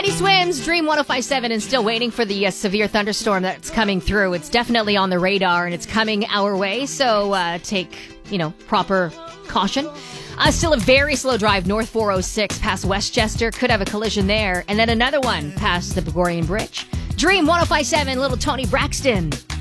Everybody swims. Dream 105.7 and still waiting for the severe thunderstorm that's coming through. It's definitely on the radar and it's coming our way. So take, proper caution. Still a very slow drive north 406 past Westchester. Could have a collision there. And then another one past the Gregorian Bridge. Dream 105.7, little Tony Braxton.